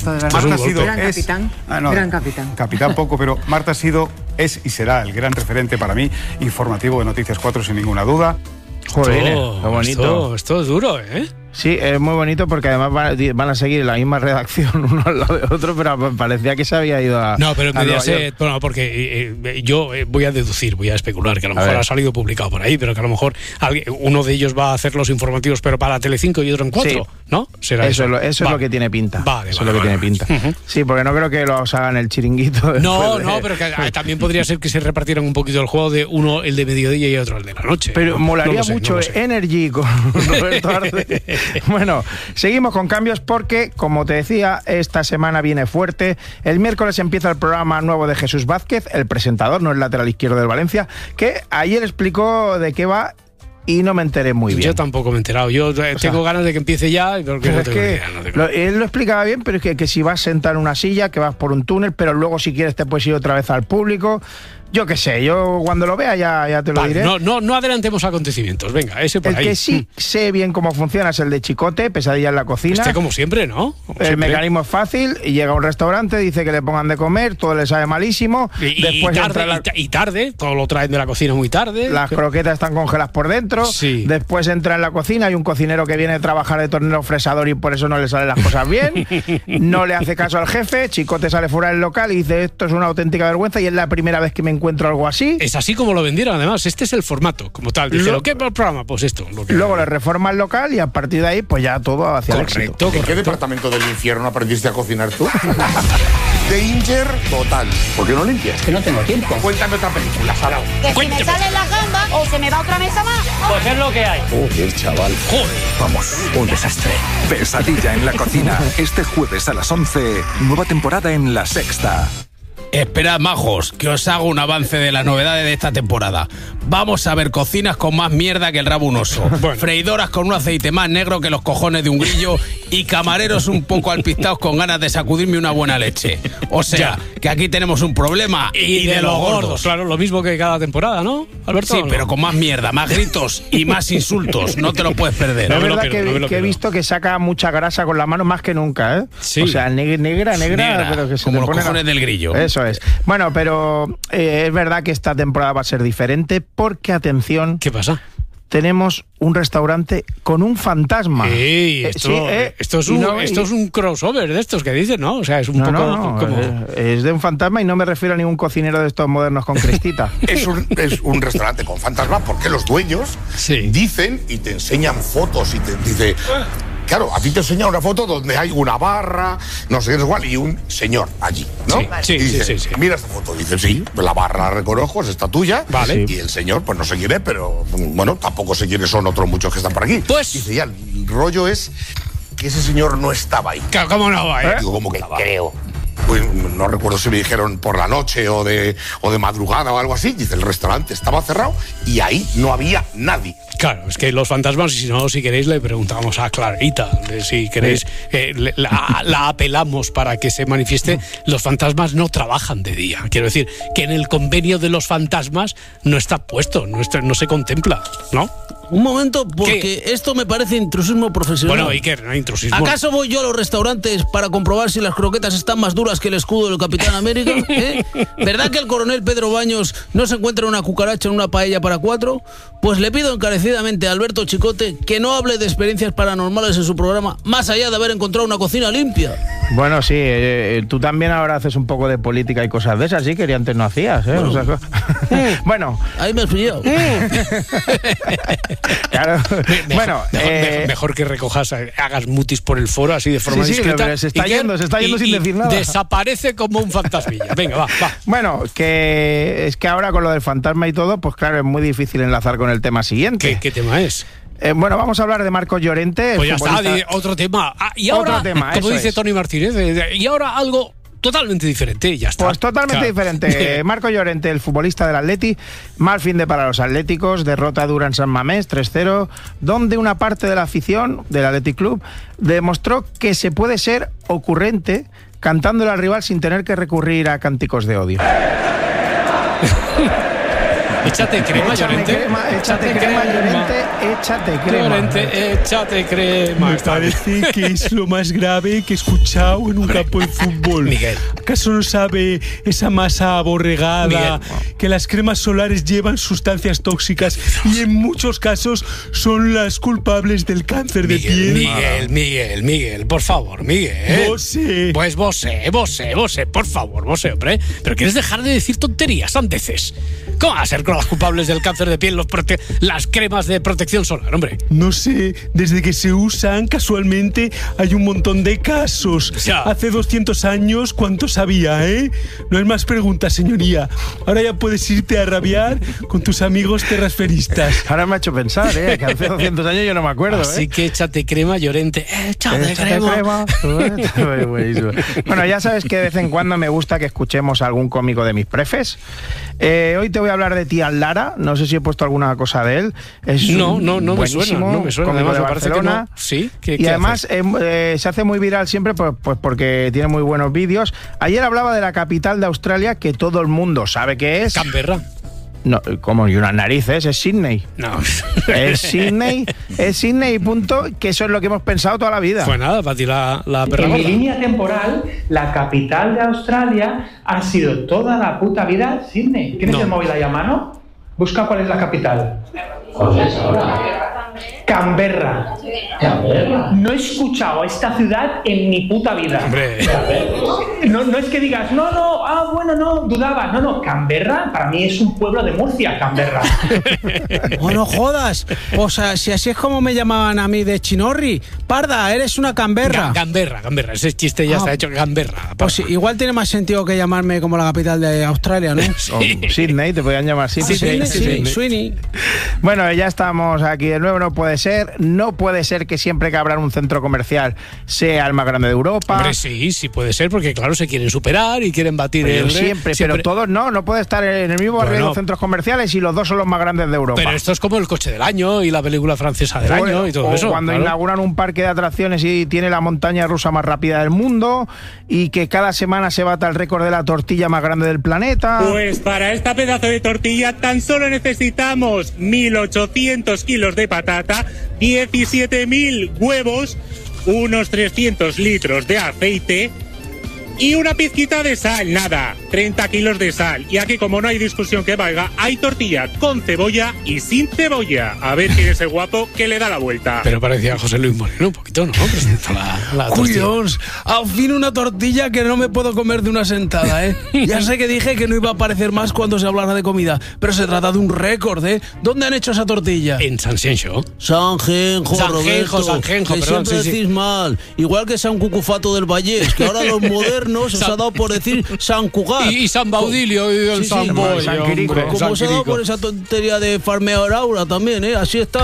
gusto, de verdad. Marta ha sido, gran capitán. Gran capitán. Capitán poco, pero Marta ha sido, es y será el gran referente para mí, informativo de Noticias 4 sin ninguna duda. Joder, qué bonito. Esto es duro, ¿eh? Sí, es muy bonito porque además van a seguir la misma redacción uno al lado de otro, pero parecía que se había ido a... No, pero bueno, porque yo voy a deducir, voy a especular, que a lo mejor ha salido publicado por ahí, pero que a lo mejor uno de ellos va a hacer los informativos, pero para Telecinco y otro en 4, sí. ¿No? ¿Será eso? Eso es lo que tiene pinta. Vale, eso es lo que tiene pinta. Sí, porque no creo que los hagan el chiringuito. No, pero que también podría ser que se repartieran un poquito el juego de uno el de mediodía y otro el de la noche. Pero molaría mucho Energy con Roberto Arce. Bueno, seguimos con cambios porque, como te decía, esta semana viene fuerte. El miércoles empieza el programa nuevo de Jesús Vázquez, el presentador, no el lateral izquierdo del Valencia, que ayer explicó de qué va y no me enteré muy bien. Yo tampoco me he enterado. Yo tengo ganas de que empiece ya. Porque no tengo idea, él lo explicaba bien, pero es que si vas sentado en una silla, que vas por un túnel, pero luego si quieres te puedes ir otra vez al público. Yo qué sé, yo cuando lo vea ya te lo diré. No adelantemos acontecimientos, venga, ese por ahí. El que sí sé bien cómo funciona es el de Chicote, Pesadilla en la cocina. Como siempre, ¿no? El mecanismo es fácil, llega a un restaurante, dice que le pongan de comer, todo le sabe malísimo. Y tarde, todo lo traen de la cocina muy tarde. Las croquetas están congeladas por dentro. Sí. Después entra en la cocina, hay un cocinero que viene a trabajar de tornero fresador y por eso no le salen las cosas bien. No le hace caso al jefe, Chicote sale fuera del local y dice, esto es una auténtica vergüenza y es la primera vez que me encuentro algo así. Es así como lo vendieron, además. Este es el formato, como tal. Dijeron, ¿qué programa? Pues esto. Luego le reforma el local y a partir de ahí, pues ya todo hacia el éxito. ¿En qué departamento del infierno aprendiste a cocinar tú? Danger total. ¿Por qué no limpias? Que no tengo tiempo. Cuéntame otra película, Salao. Que si me salen las gambas o se me va otra mesa más. Pues es lo que hay. Joder, chaval. Joder. Vamos, un desastre. Pesadilla en la cocina. Este jueves a las 11, nueva temporada en La Sexta. Esperad, majos, que os hago un avance de las novedades de esta temporada. Vamos a ver cocinas con más mierda que el rabo un oso, freidoras con un aceite más negro que los cojones de un grillo y camareros un poco alpistados con ganas de sacudirme una buena leche. O sea, que aquí tenemos un problema y de los gordos. Claro, lo mismo que cada temporada, ¿no, Alberto? Sí, pero con más mierda, más gritos y más insultos. No te lo puedes perder. Es verdad que he visto que saca mucha grasa con la mano más que nunca, ¿eh? Sí. O sea, negra, pero que se como te los pone cojones del grillo. Eso es. Bueno, pero es verdad que esta temporada va a ser diferente porque, atención... ¿Qué pasa? Tenemos un restaurante con un fantasma. Esto es un crossover de estos que dicen, ¿no? O sea, es un poco como... Es de un fantasma y no me refiero a ningún cocinero de estos modernos con crestita. Es un restaurante con fantasma porque los dueños dicen y te enseñan fotos y te dice... Claro, a ti te enseña una foto donde hay una barra, no sé qué es igual, y un señor allí, ¿no? Sí. Mira esta foto, dice, sí, la barra la reconozco, es esta tuya. Vale. Y el señor, pues no sé quién es, pero bueno, tampoco sé quiénes son otros muchos que están por aquí. Pues... Dice, ya, el rollo es que ese señor no estaba ahí. Claro, ¿cómo no va, Digo, ¿cómo que estaba? Creo. Pues no recuerdo si me dijeron por la noche o de madrugada o algo así. Dice, el restaurante estaba cerrado y ahí no había nadie. Claro, es que los fantasmas, si queréis, le preguntamos a Clarita, si queréis, la apelamos para que se manifieste. Los fantasmas no trabajan de día. Quiero decir, que en el convenio de los fantasmas no está puesto, no se contempla, ¿no? Un momento, porque esto me parece intrusismo profesional. Bueno, Iker, no hay intrusismo. ¿Acaso voy yo a los restaurantes para comprobar si las croquetas están más duras que el escudo del Capitán América? ¿Verdad que el coronel Pedro Baños no se encuentra una cucaracha en una paella para 4? Pues le pido encarecidamente a Alberto Chicote que no hable de experiencias paranormales en su programa, más allá de haber encontrado una cocina limpia. Bueno, sí, tú también ahora haces un poco de política y cosas de esas, sí, que antes no hacías, ¿eh? Bueno. Ahí me has pillado. Claro. Mejor que recojas, hagas mutis por el foro así de forma discreta. Se está yendo sin decir nada. Desaparece como un fantasmilla. Venga, va. Bueno, que es que ahora con lo del fantasma y todo, pues claro, es muy difícil enlazar con el tema siguiente. ¿Qué tema es? Bueno, vamos a hablar de Marcos Llorente. Pues ya está, otro tema. Y ahora, como dice Tony Martínez, y ahora algo totalmente diferente, ya está. Pues totalmente diferente. Marcos Llorente, el futbolista del Atleti, mal fin de para los atléticos, derrota dura en San Mamés, 3-0, donde una parte de la afición del Athletic Club demostró que se puede ser ocurrente cantándole al rival sin tener que recurrir a cánticos de odio. Échate crema, Llorente. Échate crema, Llorente. Échate crema. Llorente, échate crema. Me parece que es lo más grave que he escuchado en un campo de fútbol. Miguel. ¿Acaso no sabe esa masa aborregada Miguel. que las cremas solares llevan sustancias tóxicas y en muchos casos son las culpables del cáncer de piel? Miguel, por favor, Miguel. Vosé. Pues vosé, por favor, vosé, hombre. Pero quieres dejar de decir tonterías, sandeces. ¿Cómo va a ser con las culpables del cáncer de piel las cremas de protección solar, hombre? No sé, desde que se usan casualmente hay un montón de casos. Ya. Hace 200 años, ¿cuántos había, eh? No hay más preguntas, señoría. Ahora ya puedes irte a rabiar con tus amigos terrasferistas. Ahora me ha hecho pensar, que hace 200 años yo no me acuerdo. Así que échate crema, Llorente. Échate crema. Bueno, ya sabes que de vez en cuando me gusta que escuchemos a algún cómico de mis prefes. Hoy te voy a hablar de Tian Lara. No sé si he puesto alguna cosa de él. Es No me suena. Cómico Además, de me parece que Barcelona. no. Sí, y además se hace muy viral siempre pues porque tiene muy buenos vídeos. Ayer hablaba de la capital de Australia, que todo el mundo sabe que es Canberra. No, como y unas narices, es Sydney. No. Es Sydney y punto, que eso es lo que hemos pensado toda la vida. Pues nada, para ti la perra En mi gorda. línea temporal, la capital de Australia ha sido toda la puta vida Sydney. ¿Tienes el móvil ahí a mano? Busca cuál es la capital. Canberra. No he escuchado a esta ciudad en mi puta vida. Hombre. No es que digas, no, dudaba. No, Canberra para mí es un pueblo de Murcia, Canberra. Bueno, jodas. O sea, si así es como me llamaban a mí de Chinorri. Parda, eres una Canberra. Canberra. Ese chiste ya está hecho. Canberra. Pues sí, igual tiene más sentido que llamarme como la capital de Australia, ¿no? Sydney, te podían llamar Sydney. Sí, Sweeney. Bueno, ya estamos aquí de nuevo. No puede ser que siempre que abran un centro comercial sea el más grande de Europa. Hombre, sí puede ser, porque claro, se quieren superar y quieren batir pero pero todos no puede estar en el mismo barrio de los centros comerciales y los dos son los más grandes de Europa. Pero esto es como el coche del año y la película francesa del año y todo eso. Cuando inauguran un parque de atracciones y tiene la montaña rusa más rápida del mundo y que cada semana se bata el récord de la tortilla más grande del planeta. Pues para esta pedazo de tortilla tan solo necesitamos 1.800 kilos de patata, 17.000 huevos, unos 300 litros de aceite y una pizquita de sal, nada, 30 kilos de sal. Y aquí, como no hay discusión que valga, hay tortilla con cebolla y sin cebolla. A ver quién es el guapo que le da la vuelta. Pero parecía José Luis Moreno un poquito, ¿no? Presenta la tortilla. Cuidons, al fin una tortilla que no me puedo comer de una sentada, ¿eh? Ya sé que dije que no iba a aparecer más cuando se hablara de comida, pero se trata de un récord, ¿eh? ¿Dónde han hecho esa tortilla? En San Xenxo. Sanjenjo, Roberto, que perdón, siempre decís mal. Igual que San Cucufato del Vallés, que ahora los modernos os ha dado por decir San Cugat. Y San Baudilio y San Boy. Como os ha dado por esa tontería de farmear aura también, ¿eh? Así está.